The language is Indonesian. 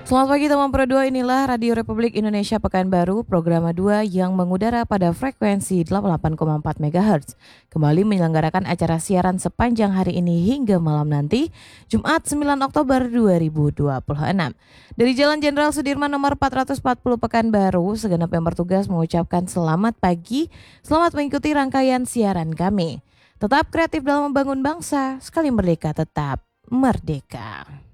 Selamat pagi teman Pro 2, inilah Radio Republik Indonesia Pekanbaru, program 2 yang mengudara pada frekuensi 88,4 MHz. Kembali menyelenggarakan acara siaran sepanjang hari ini hingga malam nanti, Jumat 9 Oktober 2026. Dari Jalan Jenderal Sudirman nomor 440 Pekanbaru, segenap yang bertugas mengucapkan selamat pagi, selamat mengikuti rangkaian siaran kami. Tetap kreatif dalam membangun bangsa, sekali merdeka tetap merdeka.